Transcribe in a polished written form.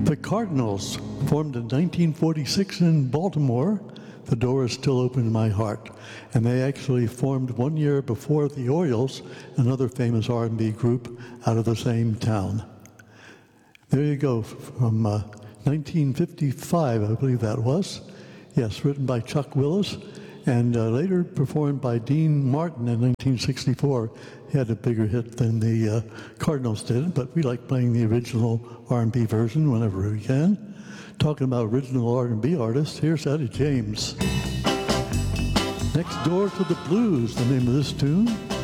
The Cardinals, formed in 1946 in Baltimore. The door is still open in my heart. And they actually formed 1 year before the Orioles, another famous R&B group out of the same town. There you go, from 1955, I believe that was. Yes, written by Chuck Willis, and later performed by Dean Martin in 1964. He had a bigger hit than the Cardinals did, but we like playing the original R&B version whenever we can. Talking about original R&B artists, here's Etta James. Next Door to the Blues, the name of this tune.